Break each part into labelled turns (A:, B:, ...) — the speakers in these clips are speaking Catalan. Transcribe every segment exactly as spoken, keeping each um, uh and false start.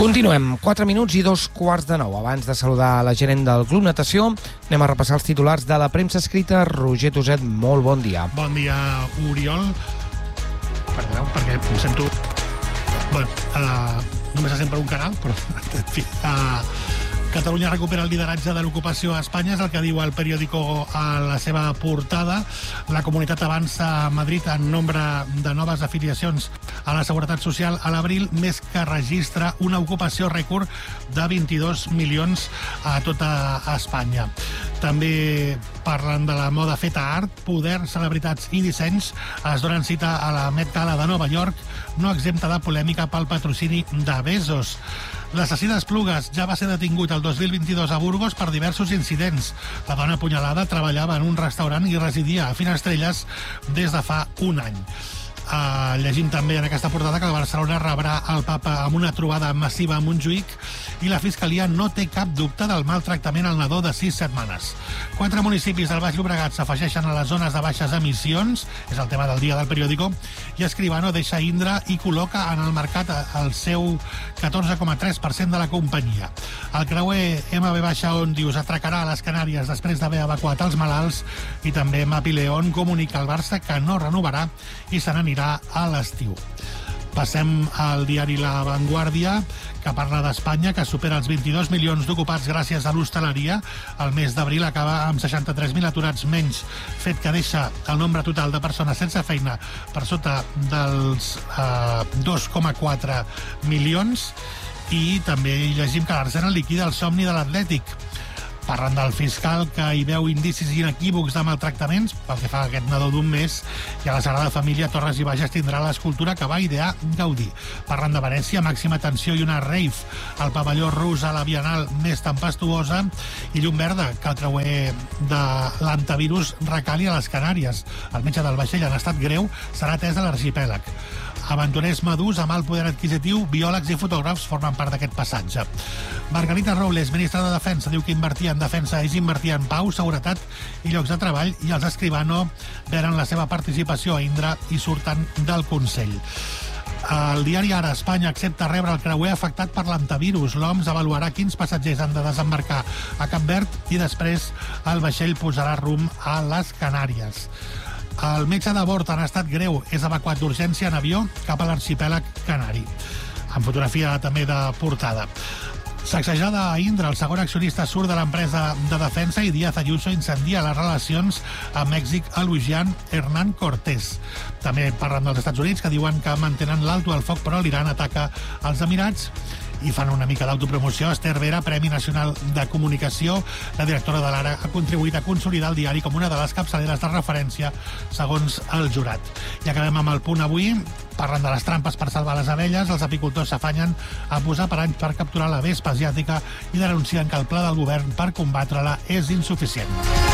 A: Continuem, quatre minuts i dos quarts de nou. Abans de saludar la gerent del Club Natació, anem a repassar els titulars de la premsa escrita. Roger Toset, molt bon dia.
B: Bon dia, Oriol. Perdoneu, perquè em sento... Bueno, uh, només se sent per un canal, però... En fi, uh, Catalunya recupera el lideratge de l'ocupació a Espanya, és el que diu el periòdico a la seva portada. La comunitat avança a Madrid en nombre de noves afiliacions a la Seguretat Social a l'abril, més que registra una ocupació rècord de vint-i-dos milions a tota Espanya. També parlen de la moda feta art, poder, celebritats i dissenys. Es donen cita a la Met Gala de Nova York, no exempta de polèmica pel patrocini de Bezos. L'assassí d'Esplugues ja va ser detingut el dos mil vint-i-dos a Burgos per diversos incidents. La dona apunyalada treballava en un restaurant i residia a Finestrelles des de fa un any. Uh, llegim també en aquesta portada que el Barcelona rebrà el papa amb una trobada massiva a Montjuïc i la Fiscalia no té cap dubte del maltractament al nadó de sis setmanes. Quatre municipis del Baix Llobregat s'afegeixen a les zones de baixes emissions, és el tema del dia del periòdico, i Escribano deixa Indra i col·loca en el mercat el seu catorze coma tres per cent de la companyia. El creuer M V Ondius atracarà a les Canàries després d'haver evacuat els malalts i també Mapileón comunica al Barça que no renovarà i se n'anirà a l'estiu. Passem al diari La Vanguardia, que parla d'Espanya, que supera els vint-i-dos milions d'ocupats gràcies a l'hostaleria. El mes d'abril acaba amb seixanta-tres mil aturats menys, fet que deixa el nombre total de persones sense feina per sota dels eh, dos coma quatre milions. I també llegim que l'Arsenal liquida el somni de l'Atlètic. Parlen del fiscal que hi veu indicis inequívocs de maltractaments pel que fa a aquest nadó d'un mes, i a la Sagrada Família Torres i Bages tindrà l'escultura que va idear Gaudí. Parlen de Venècia, màxima tensió i una rave al pavelló rus a la Bienal més tempestuosa, i llum verda que el creuer de l'antivirus recali a les Canàries. El metge del vaixell en estat greu serà atès a l'arxipèlag. Aventurers madurs amb alt poder adquisitiu, biòlegs i fotògrafs formen part d'aquest passatge. Margarita Robles, ministra de Defensa, diu que invertir en defensa és invertir en pau, seguretat i llocs de treball, i els Escribano veren la seva participació a Indra i surten del Consell. El diari Ara, Espanya accepta rebre el creuer afectat per l'antivirus. L'O M S avaluarà quins passatgers han de desembarcar a Cap Verd i després el vaixell posarà rumb a les Canàries. El metge de bord en estat greu és evacuat d'urgència en avió cap a l'arxipèlag canari. En fotografia també de portada. Sacsejada a Indra, el segon accionista surt de l'empresa de defensa i Díaz Ayuso incendia les relacions amb Mèxic elogiant Hernán Cortés. També parlen dels Estats Units, que diuen que mantenen l'alto al foc, però l'Iran ataca els Emirats. I fan una mica d'autopromoció. Esther Vera, Premi Nacional de Comunicació. La directora de l'Ara ha contribuït a consolidar el diari com una de les capçaleres de referència, segons el jurat. I acabem amb el Punt Avui. Parlen de les trampes per salvar les abelles. Els apicultors s'afanyen a posar paranys per capturar la vespa asiàtica i denuncien que el pla del govern per combatre-la és insuficient.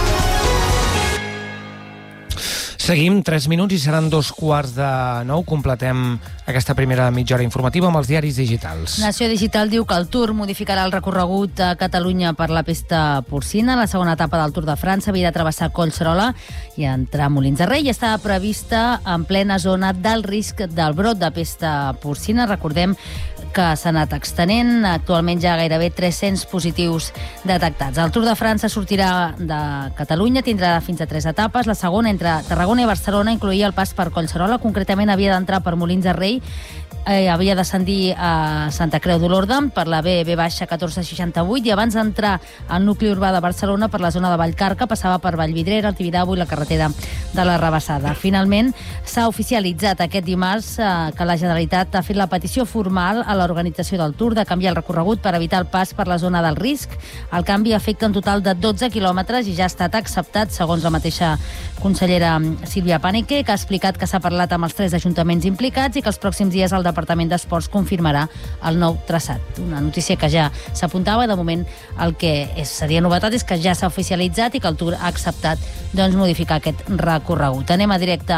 A: Seguim, tres minuts i seran dos quarts de nou. Completem aquesta primera mitja hora informativa amb els diaris digitals.
C: Nació Digital diu que el Tour modificarà el recorregut a Catalunya per la pesta porcina. La segona etapa del Tour de França havia de travessar Collserola i entrar a Molins de Rei i estava prevista en plena zona del risc del brot de pesta porcina. Recordem que s'ha anat extenent. Actualment hi ha gairebé tres-cents positius detectats. El Tour de França sortirà de Catalunya, tindrà fins a tres etapes. La segona, entre Tarragona i Barcelona, incloïa el pas per Collserola. Concretament havia d'entrar per Molins de Rei, eh, havia d'ascendir a Santa Creu d'Olorda per la B B catorze seixanta-vuit i abans d'entrar al nucli urbà de Barcelona per la zona de Vallcarca passava per Vallvidrera, el Tibidabo i la carretera de la Rabassada. Finalment s'ha oficialitzat aquest dimarts eh, que la Generalitat ha fet la petició formal a l'organització del Tour de canviar el recorregut per evitar el pas per la zona del risc. El canvi afecta un total de dotze quilòmetres i ja ha estat acceptat, segons la mateixa consellera Sílvia Pànique, que ha explicat que s'ha parlat amb els tres ajuntaments implicats i que els pròxims dies el Departament d'Esports confirmarà el nou traçat. Una notícia que ja s'apuntava. De moment el que és, seria novetat és que ja s'ha oficialitzat i que el Tour ha acceptat doncs, modificar aquest recorregut. Anem a directe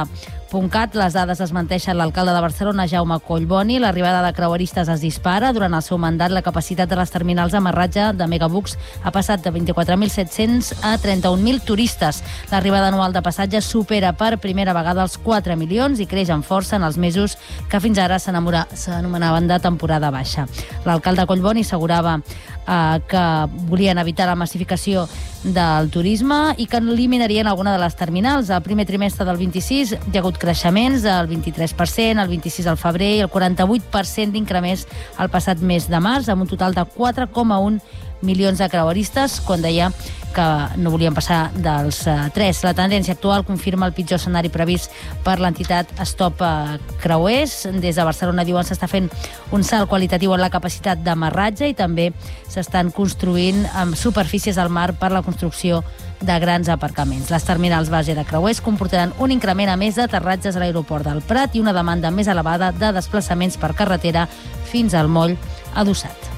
C: punt cat. Les dades es menteixen l'alcalde de Barcelona, Jaume Collboni. L'arribada de creueristes es dispara. Durant el seu mandat, la capacitat de les terminals d'amarratge de Megabucks ha passat de vint-i-quatre mil set-cents a trenta-un mil turistes. L'arribada anual de passatges supera per primera vegada els quatre milions i creix amb força en els mesos que fins ara s'anomenaven de temporada baixa. L'alcalde Collboni assegurava eh, que volien evitar la massificació del turisme i que eliminarien alguna de les terminals. Al primer trimestre del vint-i-sis hi ha hagut creixements del vint-i-tres per cent, el vint-i-sis al febrer i el quaranta-vuit per cent d'increments al passat mes de març, amb un total de quatre coma un milions de creueristes, quan deia que no volien passar dels uh, tres. La tendència actual confirma el pitjor escenari previst per l'entitat Stop Creuers. Des de Barcelona diuen s'està fent un salt qualitatiu en la capacitat d'amarratge i també s'estan construint amb superfícies al mar per la construcció de grans aparcaments. Les terminals base de creuers comportaran un increment a més d'aterratges a l'aeroport del Prat i una demanda més elevada de desplaçaments per carretera fins al moll adossat.